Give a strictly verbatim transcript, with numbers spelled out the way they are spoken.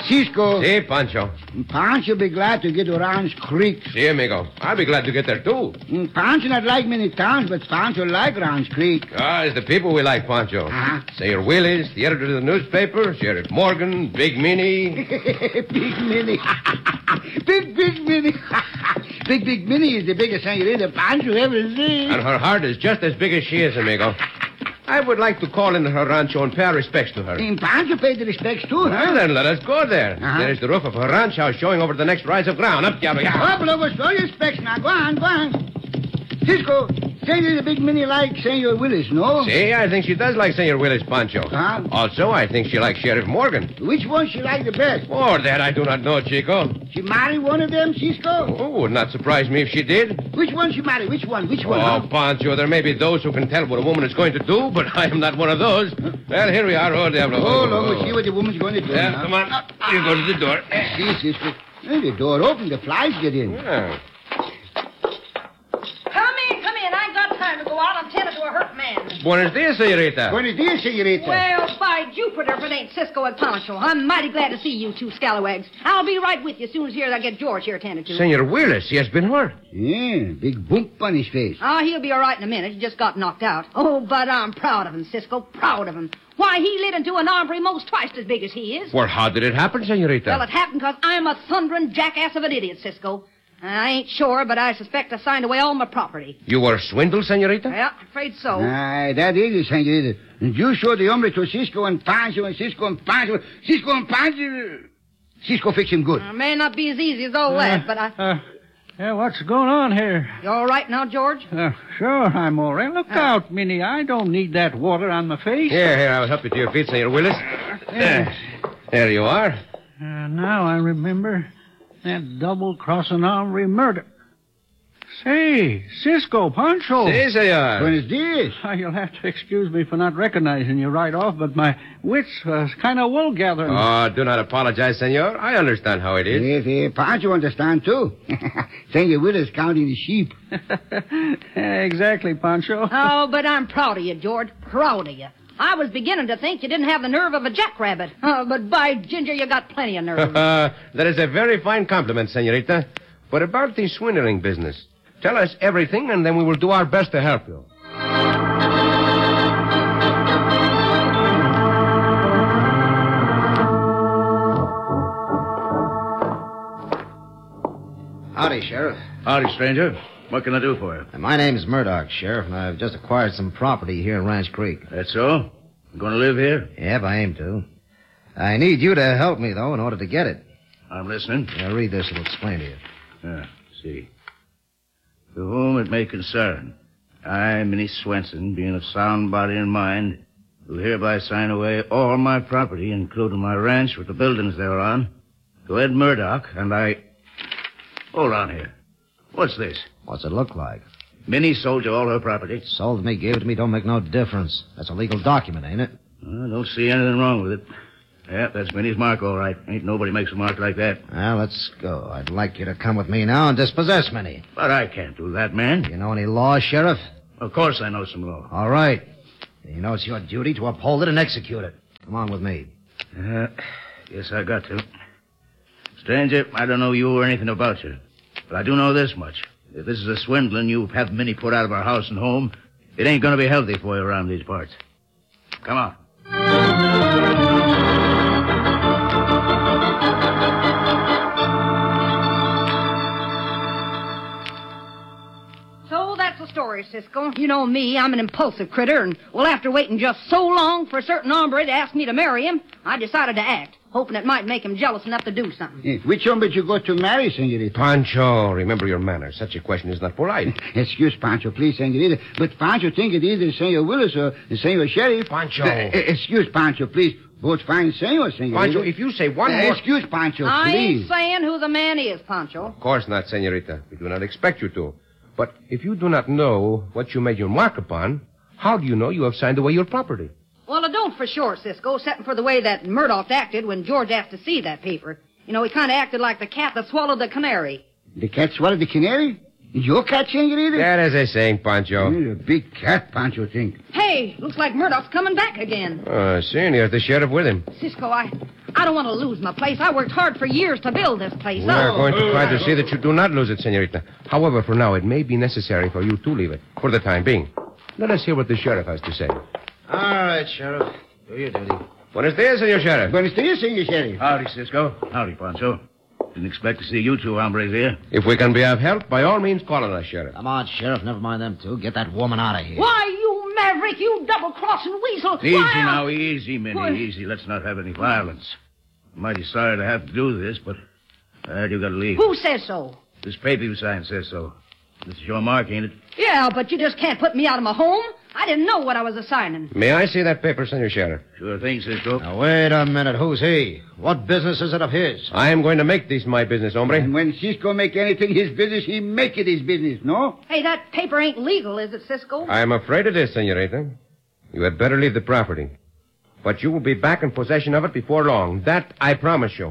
Cisco. Si, Pancho. Pancho be glad to get to Ranch Creek. Si, amigo. I'll be glad to get there, too. Pancho not like many towns, but Pancho like Ranch Creek. Ah, it's the people we like, Pancho. Uh-huh. Senor Willis, the editor of the newspaper, Sheriff Morgan, Big Minnie. Big Minnie. Big, big Minnie. Big, big Minnie is the biggest senorita Pancho ever seen. And her heart is just as big as she is, amigo. I would like to call in her rancho and pay our respects to her. And Pancho paid the respects, too, huh? Well, then let us go there. Uh-huh. There is the roof of her ranch house showing over the next rise of ground. Up, Diablo. Up, Lobo, show your specs now. Go on, go on. Cisco, Senor Big Minnie like Senor Willis, no? See, I think she does like Senor Willis, Pancho. Huh? Also, I think she likes Sheriff Morgan. Which one she like the best? Oh, that I do not know, Chico. She marry one of them, Cisco? Oh, would not surprise me if she did. Which one she marry? Which one? Which one? Oh, huh? Pancho, there may be those who can tell what a woman is going to do, but I am not one of those. Well, here we are. Oh, Diablo. Oh, Lobo, see what the woman's going to do. Yeah, huh? come on. You go to the door. See, Cisco. Hey, the door open, the flies get in. Yeah. Come in, come in. I ain't got time to go out. I'm tending to a hurt man. Buenos dias, señorita. Buenos dias, senorita. Well, by Jupiter, if it ain't Cisco and Pancho. I'm mighty glad to see you two scalawags. I'll be right with you as soon as here I get George here attended to. Senor Willis, he has been hurt. Yeah, big bump on his face. Ah, he'll be all right in a minute. He just got knocked out. Oh, but I'm proud of him, Cisco. Proud of him. Why, he lit into an hombre most twice as big as he is. Well, how did it happen, señorita? Well, it happened because I'm a thundering jackass of an idiot, Cisco. I ain't sure, but I suspect I signed away all my property. You were swindled, señorita? Yeah, afraid so. Aye, that is it, senorita. And you show the hombre to Cisco and Pancho and Cisco and Pancho. Cisco and Pancho. Cisco fix him good. Uh, may not be as easy as all that, but I... Uh, yeah, what's going on here? You all right now, George? Uh, sure, I'm all right. Look Uh. out, Minnie. I don't need that water on my face. Here, here, I will help you to your feet, Senor Willis. Yes. There you are. Uh, now I remember that double-crossing hombre murder. Say, Cisco, Pancho. Si, senor. Buenos dias. Ah, you'll have to excuse me for not recognizing you right off, but my wits was kind of wool gathering. Oh, do not apologize, senor. I understand how it is. Yes, yes, Pancho understand, too. Senor Willis counting the sheep. Exactly, Pancho. Oh, but I'm proud of you, George. Proud of you. I was beginning to think you didn't have the nerve of a jackrabbit. Oh, but by ginger, you got plenty of nerve. That is a very fine compliment, senorita. But about the swindling business, tell us everything, and then we will do our best to help you. Howdy, Sheriff. Howdy, stranger. What can I do for you? My name's Murdoch, Sheriff, and I've just acquired some property here in Ranch Creek. That's so? You going to live here? Yep, I aim to. I need you to help me, though, in order to get it. I'm listening. Now, read this, it'll explain to you. Yeah, see. To whom it may concern, I, Minnie Swenson, being of sound body and mind, do hereby sign away all my property, including my ranch with the buildings thereon, to Ed Murdoch, and I... Hold on here. What's this? What's it look like? Minnie sold you all her property? Sold to me, gave it to me, don't make no difference. That's a legal document, ain't it? I don't see anything wrong with it. Yeah, that's Minnie's mark, all right. Ain't nobody makes a mark like that. Well, let's go. I'd like you to come with me now and dispossess Minnie. But I can't do that, man. You know any law, Sheriff? Of course I know some law. All right. You know it's your duty to uphold it and execute it. Come on with me. Uh, guess I got to. Stranger, I don't know you or anything about you. But I do know this much. If this is a swindling you have Minnie put out of our house and home, it ain't going to be healthy for you around these parts. Come on. So that's the story, Cisco. You know me, I'm an impulsive critter, and, well, after waiting just so long for a certain hombre to ask me to marry him, I decided to act, hoping it might make him jealous enough to do something. Eh, which hombre you go to marry, senorita? Pancho, remember your manners. Such a question is not polite. Excuse Pancho, please, senorita. But Pancho think it either Senor Willis or Senor Sheriff. Pancho. Uh, excuse Pancho, please. Both fine senor, senorita. Pancho, if you say one Uh, more... Excuse Pancho, I please. ain't saying who the man is, Pancho. Of course not, senorita. We do not expect you to. But if you do not know what you made your mark upon, how do you know you have signed away your property? Well, I don't for sure, Cisco, except for the way that Murdoch acted when George asked to see that paper. You know, he kind of acted like the cat that swallowed the canary. The cat swallowed the canary? Your cat, senorita? That is a saying, Pancho. You're a big cat, Pancho think. Hey, looks like Murdoch's coming back again. Oh, see, and he has the sheriff with him. Cisco, I, I I don't want to lose my place. I worked hard for years to build this place We are up. going to try to see that you do not lose it, senorita. However, for now, it may be necessary for you to leave it, for the time being. Let us hear what the sheriff has to say. All right, Sheriff. Do your duty. Buenos dias, senor sheriff. Buenos dias, senor sheriff. Howdy, Cisco. Howdy, Pancho. Didn't expect to see you two hombres here. If we can be of help, by all means, call on us, sheriff. Come on, Sheriff. Never mind them two. Get that woman out of here. Why, you maverick, you double-crossing weasel. Easy Why, I- now, easy, Minnie, What? easy. Let's not have any violence. I'm mighty sorry to have to do this, but I heard you got to leave. Who says so? This paper you signed says so. This is your mark, ain't it? Yeah, but you just can't put me out of my home. I didn't know what I was assigning. May I see that paper, senor sheriff? Sure thing, Cisco. Now, wait a minute. Who's he? What business is it of his? I am going to make this my business, hombre. And when Cisco make anything his business, he make it his business, no? Hey, that paper ain't legal, is it, Cisco? I am afraid it is, senorita. You had better leave the property. But you will be back in possession of it before long. That I promise you.